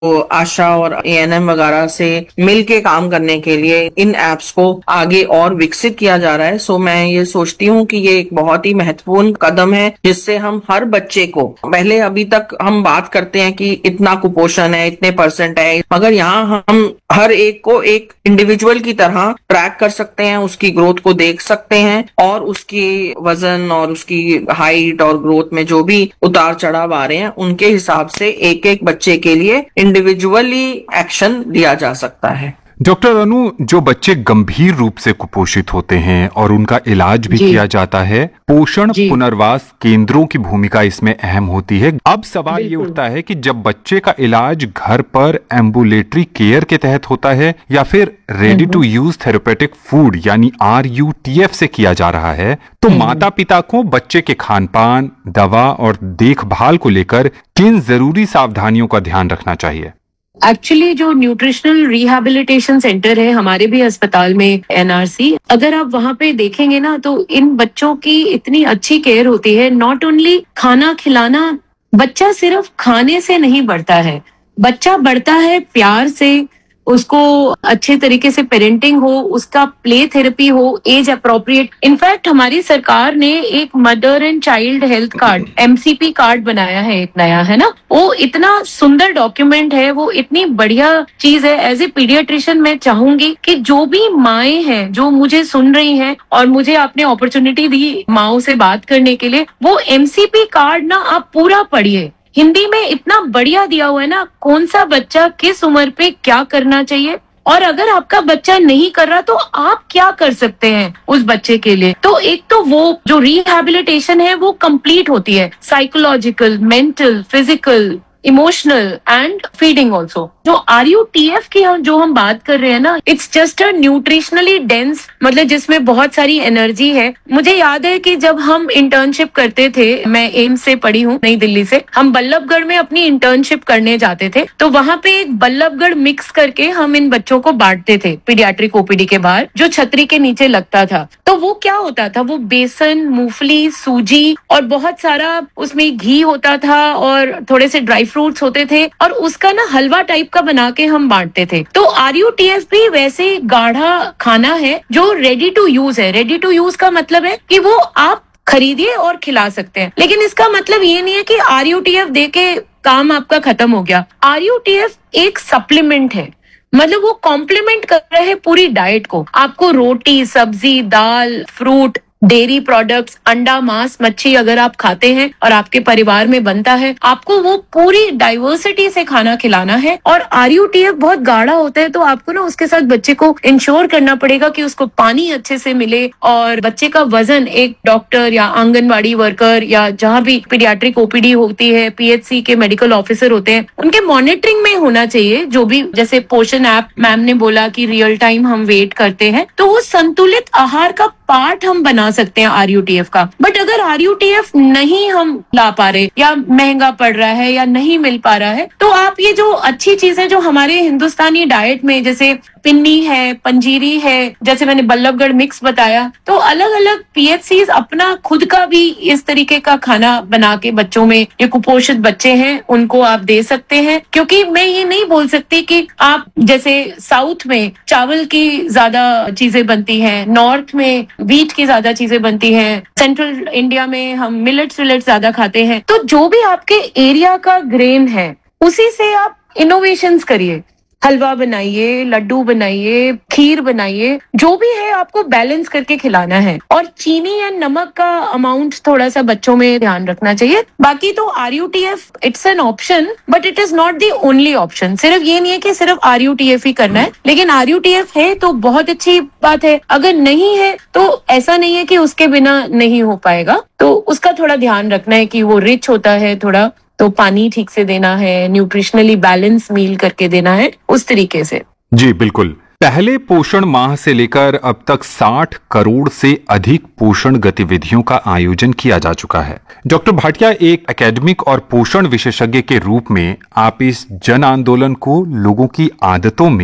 आशा और एएनएम वगैरह से मिल के काम करने के लिए इन एप्स को आगे और विकसित किया जा रहा है। सो मैं ये सोचती हूँ कि ये एक बहुत ही महत्वपूर्ण कदम है, जिससे हम हर बच्चे को, पहले अभी तक हम बात करते हैं कि इतना कुपोषण है, इतने परसेंट है, मगर यहाँ हम हर एक को एक इंडिविजुअल की तरह ट्रैक कर सकते हैं, उसकी ग्रोथ को देख सकते हैं और उसकी वजन और उसकी हाइट और ग्रोथ में जो भी उतार चढ़ाव आ रहे हैं उनके हिसाब से एक एक बच्चे के लिए इंडिविजुअली एक्शन लिया जा सकता है। डॉक्टर अनु, जो बच्चे गंभीर रूप से कुपोषित होते हैं और उनका इलाज भी किया जाता है, पोषण पुनर्वास केंद्रों की भूमिका इसमें अहम होती है। अब सवाल ये उठता है कि जब बच्चे का इलाज घर पर एम्बुलेटरी केयर के तहत होता है या फिर ready to use therapeutic food यानी RUTF से किया जा रहा है, तो माता पिता को बच्चे के खान पान, दवा और देखभाल को लेकर किन जरूरी सावधानियों का ध्यान रखना चाहिए? एक्चुअली जो न्यूट्रिशनल रिहैबिलिटेशन सेंटर है हमारे भी अस्पताल में NRC, अगर आप वहां पे देखेंगे ना तो इन बच्चों की इतनी अच्छी केयर होती है। नॉट ओनली खाना खिलाना, बच्चा सिर्फ खाने से नहीं बढ़ता है, बच्चा बढ़ता है प्यार से, उसको अच्छे तरीके से पेरेंटिंग हो, उसका प्ले थेरेपी हो एज अप्रोप्रिएट। इनफैक्ट हमारी सरकार ने एक mother and child health card MCP card बनाया है, एक नया, है ना। वो इतना सुंदर डॉक्यूमेंट है, वो इतनी बढ़िया चीज है। एज ए पीडियाट्रिशियन मैं चाहूंगी कि जो भी माएं हैं जो मुझे सुन रही हैं और मुझे आपने अपॉर्चुनिटी दी माओं से बात करने के लिए, वो MCP कार्ड ना आप पूरा पढ़िए। हिंदी में इतना बढ़िया दिया हुआ है ना, कौन सा बच्चा किस उम्र पे क्या करना चाहिए, और अगर आपका बच्चा नहीं कर रहा तो आप क्या कर सकते हैं उस बच्चे के लिए। तो एक तो वो जो रिहैबिलिटेशन है वो कंप्लीट होती है, psychological, mental, physical, emotional and feeding also. जो RUTF की जो हम बात कर रहे हैं ना, it's just a nutritionally dense, मतलब जिसमें बहुत सारी एनर्जी है। मुझे याद है कि जब हम इंटर्नशिप करते थे, मैं एम्स से पढ़ी हूँ, नई दिल्ली से, हम बल्लभगढ़ में अपनी इंटर्नशिप करने जाते थे, तो वहां पे एक बल्लभगढ़ मिक्स करके हम इन बच्चों को बांटते थे पीडियाट्रिक OPD के बाहर, जो छतरी के नीचे लगता था। तो वो क्या होता था, वो बेसन, मूंगफली, सूजी और बहुत सारा उसमें घी होता था और थोड़े से ड्राई फ्रूट्स होते थे, और उसका ना हलवा टाइप का बना के हम बांटते थे। तो RUTF भी वैसे गाढ़ा खाना है जो रेडी टू यूज है। रेडी टू यूज का मतलब है कि वो आप खरीदिए और खिला सकते हैं, लेकिन इसका मतलब ये नहीं है कि RUTF दे के काम आपका खत्म हो गया। RUTF एक सप्लीमेंट है, मतलब वो कॉम्प्लीमेंट कर रहे हैं पूरी डाइट को। आपको रोटी, सब्जी, दाल, फ्रूट, डेयरी प्रोडक्ट्स, अंडा, मांस, मच्छी अगर आप खाते हैं और आपके परिवार में बनता है, आपको वो पूरी डाइवर्सिटी से खाना खिलाना है। और RUTF बहुत गाढ़ा होता है, तो आपको ना उसके साथ बच्चे को इंश्योर करना पड़ेगा कि उसको पानी अच्छे से मिले, और बच्चे का वजन एक डॉक्टर या आंगनबाड़ी वर्कर या जहाँ भी पीडियाट्रिक OPD होती है, PHC के मेडिकल ऑफिसर होते हैं, उनके मॉनिटरिंग में होना चाहिए। जो भी जैसे पोषण ऐप मैम ने बोला कि रियल टाइम हम वेट करते हैं, तो वो संतुलित आहार का पार्ट हम बना सकते हैं RUTF का। बट अगर RUTF नहीं हम ला पा रहे, या महंगा पड़ रहा है, या नहीं मिल पा रहा है, तो आप ये जो अच्छी चीजें जो हमारे हिंदुस्तानी डाइट में, जैसे पिन्नी है, पंजीरी है, जैसे मैंने बल्लभगढ़ मिक्स बताया, तो अलग अलग PHCs अपना खुद का भी इस तरीके का खाना बना के बच्चों में, ये कुपोषित बच्चे हैं उनको आप दे सकते हैं। क्योंकि मैं ये नहीं बोल सकती कि आप, जैसे साउथ में चावल की ज्यादा चीजें बनती हैं, नॉर्थ में व्हीट की ज्यादा चीजें बनती हैं, सेंट्रल इंडिया में हम मिलेट्स ज्यादा खाते हैं, तो जो भी आपके एरिया का ग्रेन है उसी से आप इनोवेशंस करिए। हलवा बनाइए, लड्डू बनाइए, खीर बनाइए, जो भी है आपको बैलेंस करके खिलाना है। और चीनी या नमक का अमाउंट थोड़ा सा बच्चों में ध्यान रखना चाहिए। बाकी तो RUTF it's an option, but it is not the only option. सिर्फ ये नहीं है कि सिर्फ RUTF ही करना है, लेकिन RUTF है तो बहुत अच्छी बात है, अगर नहीं है तो ऐसा नहीं है कि उसके बिना नहीं हो पाएगा। तो उसका थोड़ा ध्यान रखना है कि वो रिच होता है थोड़ा, तो पानी ठीक से देना है, न्यूट्रिशनली बैलेंस मील करके देना है, उस तरीके से। जी बिल्कुल। पहले पोषण माह से लेकर अब तक 60 करोड़ से अधिक पोषण गतिविधियों का आयोजन किया जा चुका है। डॉक्टर भाटिया, एक एकेडमिक और पोषण विशेषज्ञ के रूप में आप इस जन आंदोलन को लोगों की आदतों में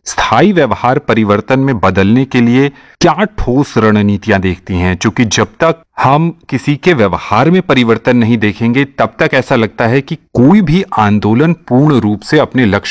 स्थायी व्यवहार परिवर्तन में बदलने के लिए क्या ठोस रणनीतियां देखती हैं? क्योंकि जब तक हम किसी के व्यवहार में परिवर्तन नहीं देखेंगे तब तक ऐसा लगता है कि कोई भी आंदोलन पूर्ण रूप से अपने लक्ष्य